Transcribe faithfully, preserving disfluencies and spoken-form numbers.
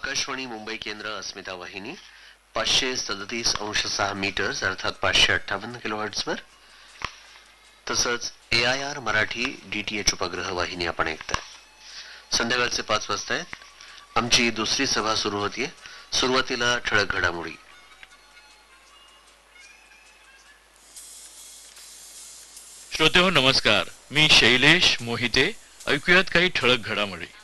आकाशवाणी मुंबई केंद्र अस्मिता वाहिनी पाचशे सदतीस अंश सहा मीटर्स अर्थात पाचशे अठ्ठावन्न किलो हर्ट्झवर, तसंच ए I R Marathi D T H उपग्रह वाहिनी आपण ऐकताय. संध्याकाळचे पाच वाजता आहेत. आमची दुसरी सभा सुरू होतीये. सुरुवातीला ठळक घडामोडी. श्रोते हो नमस्कार. मी शैलेश मोहिते. ऐकूयात काही ठळक घडामोडी.